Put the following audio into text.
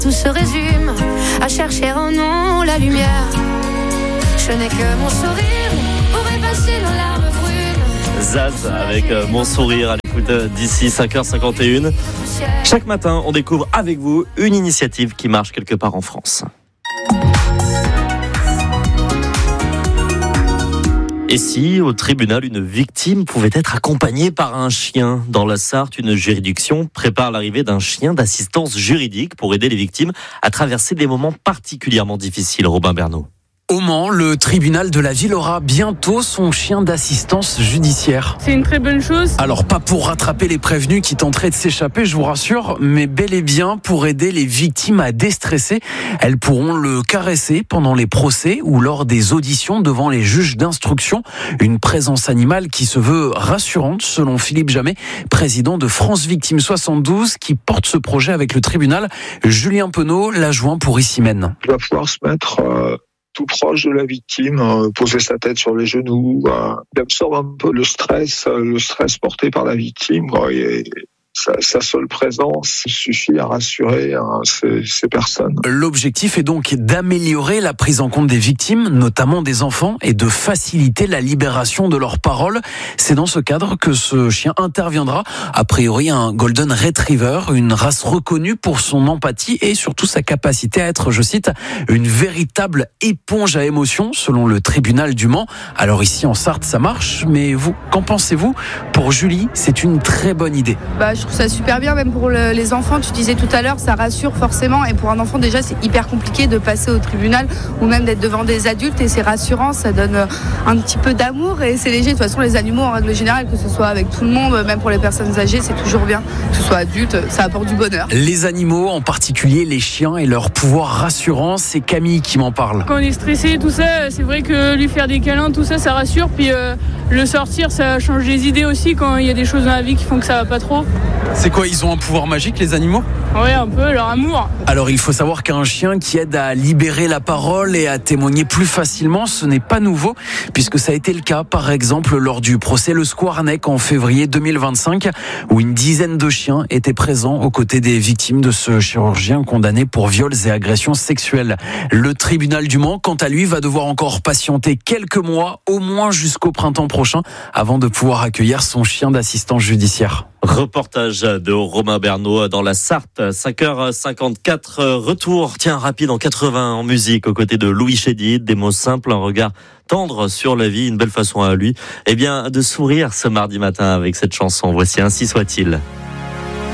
Tout se résume à chercher en nous la lumière. Je n'ai que mon sourire pour effacer nos larmes brunes. Zaz avec Mon sourire à l'écoute d'ici 5h51. Chaque matin, on découvre avec vous une initiative qui marche quelque part en France. Et si, au tribunal, une victime pouvait être accompagnée par un chien ? Dans la Sarthe, une juridiction prépare l'arrivée d'un chien d'assistance juridique pour aider les victimes à traverser des moments particulièrement difficiles. Robin Bernot. Au Mans, le tribunal de la ville aura bientôt son chien d'assistance judiciaire. C'est une très bonne chose. Alors pas pour rattraper les prévenus qui tenteraient de s'échapper, je vous rassure, mais bel et bien pour aider les victimes à déstresser. Elles pourront le caresser pendant les procès ou lors des auditions devant les juges d'instruction. Une présence animale qui se veut rassurante selon Philippe Jamet, président de France Victimes 72, qui porte ce projet avec le tribunal. Julien Penaud, l'adjoint pour Issy-Mène. Il va pouvoir se mettre tout proche de la victime, poser sa tête sur les genoux, absorbe un peu le stress porté par la victime, et sa seule présence suffit à rassurer ces personnes. L'objectif est donc d'améliorer la prise en compte des victimes, notamment des enfants, et de faciliter la libération de leurs paroles. C'est dans ce cadre que ce chien interviendra. A priori, un Golden Retriever, une race reconnue pour son empathie et surtout sa capacité à être, je cite, une véritable éponge à émotions, selon le tribunal du Mans. Alors ici en Sarthe, ça marche, mais vous, qu'en pensez-vous ? Pour Julie, c'est une très bonne idée. Je trouve ça super bien, même pour les enfants. Tu disais tout à l'heure, ça rassure forcément. Et pour un enfant, déjà, c'est hyper compliqué de passer au tribunal ou même d'être devant des adultes. Et c'est rassurant, ça donne un petit peu d'amour et c'est léger. De toute façon, les animaux, en règle générale, que ce soit avec tout le monde, même pour les personnes âgées, c'est toujours bien. Que ce soit adulte, ça apporte du bonheur. Les animaux, en particulier les chiens et leur pouvoir rassurant, c'est Camille qui m'en parle. Quand on est stressé, tout ça, c'est vrai que lui faire des câlins, tout ça, ça rassure. Puis le sortir, ça change les idées aussi quand il y a des choses dans la vie qui font que ça va pas trop. C'est quoi, ils ont un pouvoir magique, les animaux ? Ouais, un peu, leur amour. Alors il faut savoir qu'un chien qui aide à libérer la parole et à témoigner plus facilement, ce n'est pas nouveau, puisque ça a été le cas par exemple lors du procès Le Squarneck en février 2025, où une dizaine de chiens étaient présents aux côtés des victimes de ce chirurgien condamné pour viols et agressions sexuelles. Le tribunal du Mans, quant à lui, va devoir encore patienter quelques mois, au moins jusqu'au printemps prochain, avant de pouvoir accueillir son chien d'assistance judiciaire. Reportage de Romain Bernot dans la Sarthe, 5h54, retour, rapide en 80 en musique, aux côtés de Louis Chédid, des mots simples, un regard tendre sur la vie, une belle façon à lui, de sourire ce mardi matin avec cette chanson. Voici Ainsi soit-il.